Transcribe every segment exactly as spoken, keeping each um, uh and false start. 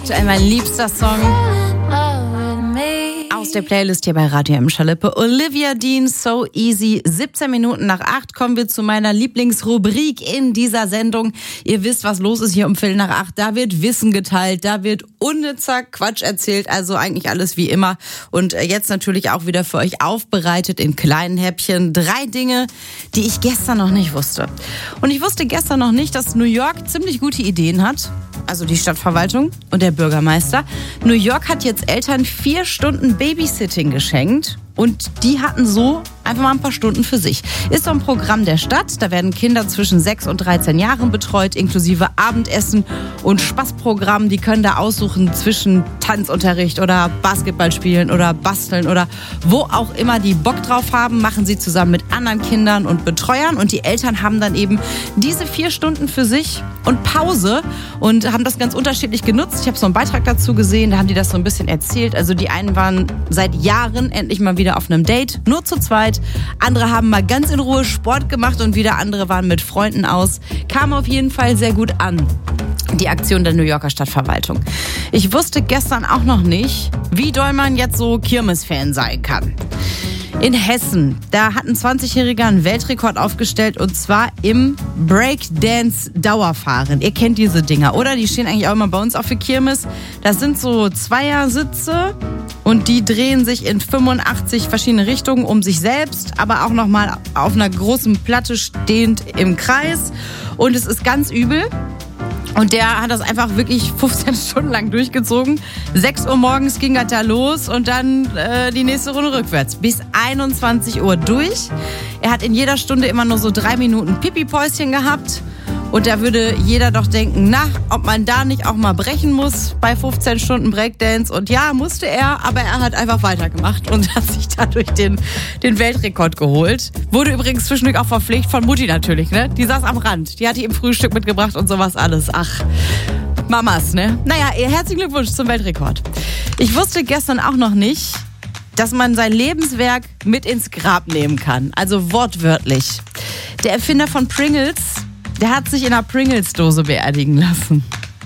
Aktuell mein liebster Song aus der Playlist hier bei Radio M Schalippe. Olivia Dean, So Easy. siebzehn Minuten nach acht kommen wir zu meiner Lieblingsrubrik in dieser Sendung. Ihr wisst, was los ist hier um Viertel nach acht. Da wird Wissen geteilt, da wird unnützer Quatsch erzählt, also eigentlich alles wie immer. Und jetzt natürlich auch wieder für euch aufbereitet in kleinen Häppchen. Drei Dinge, die ich gestern noch nicht wusste. Und ich wusste gestern noch nicht, dass New York ziemlich gute Ideen hat. Also die Stadtverwaltung und der Bürgermeister. New York hat jetzt Eltern vier Stunden Babysitting geschenkt. Und die hatten so einfach mal ein paar Stunden für sich. Ist so ein Programm der Stadt. Da werden Kinder zwischen sechs und dreizehn Jahren betreut, inklusive Abendessen und Spaßprogramm. Die können da aussuchen zwischen Tanzunterricht oder Basketballspielen oder Basteln oder wo auch immer die Bock drauf haben, machen sie zusammen mit anderen Kindern und Betreuern. Und die Eltern haben dann eben diese vier Stunden für sich und Pause und haben das ganz unterschiedlich genutzt. Ich habe so einen Beitrag dazu gesehen, da haben die das so ein bisschen erzählt. Also die einen waren seit Jahren endlich mal wieder auf einem Date, nur zu zweit. Andere haben mal ganz in Ruhe Sport gemacht und wieder andere waren mit Freunden aus. Kam auf jeden Fall sehr gut an, die Aktion der New Yorker Stadtverwaltung. Ich wusste gestern auch noch nicht, wie doll man jetzt so Kirmes-Fan sein kann. In Hessen, da hat ein zwanzigjähriger einen Weltrekord aufgestellt und zwar im Breakdance-Dauerfahren. Ihr kennt diese Dinger, oder? Die stehen eigentlich auch immer bei uns auf der Kirmes. Das sind so Zweiersitze und die drehen sich in fünfundachtzig verschiedene Richtungen um sich selbst, aber auch nochmal auf einer großen Platte stehend im Kreis. Und es ist ganz übel. Und der hat das einfach wirklich fünfzehn Stunden lang durchgezogen. sechs Uhr morgens ging das da los und dann äh, die nächste Runde rückwärts. Bis einundzwanzig Uhr durch. Er hat in jeder Stunde immer nur so drei Minuten Pipi-Päuschen gehabt. Und da würde jeder doch denken, na, ob man da nicht auch mal brechen muss bei fünfzehn Stunden Breakdance. Und ja, musste er, aber er hat einfach weitergemacht und hat sich dadurch den, den Weltrekord geholt. Wurde übrigens zwischendurch auch verpflegt von Mutti natürlich, ne? Die saß am Rand, die hat die im Frühstück mitgebracht und sowas alles. Ach, Mamas, ne? Naja, herzlichen Glückwunsch zum Weltrekord. Ich wusste gestern auch noch nicht, dass man sein Lebenswerk mit ins Grab nehmen kann. Also wortwörtlich. Der Erfinder von Pringles, der hat sich in einer Pringles-Dose beerdigen lassen.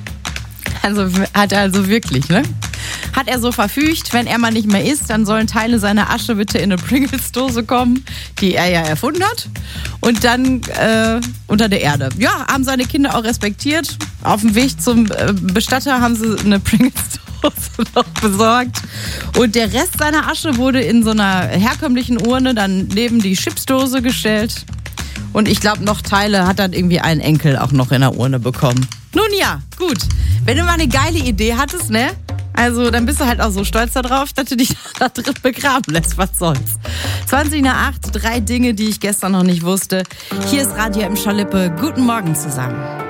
Also hat er also wirklich, ne? Hat er so verfügt, wenn er mal nicht mehr isst, dann sollen Teile seiner Asche bitte in eine Pringles-Dose kommen, die er ja erfunden hat. Und dann äh, unter der Erde. Ja, haben seine Kinder auch respektiert. Auf dem Weg zum äh, Bestatter haben sie eine Pringles-Dose noch besorgt. Und der Rest seiner Asche wurde in so einer herkömmlichen Urne dann neben die Chipsdose gestellt. Und ich glaube, noch Teile hat dann irgendwie ein Enkel auch noch in der Urne bekommen. Nun ja, gut. Wenn du mal eine geile Idee hattest, ne? Also, dann bist du halt auch so stolz darauf, dass du dich da drin begraben lässt. Was soll's? zwanzig nach acht, drei Dinge, die ich gestern noch nicht wusste. Hier ist Radio M Schalippe. Guten Morgen zusammen.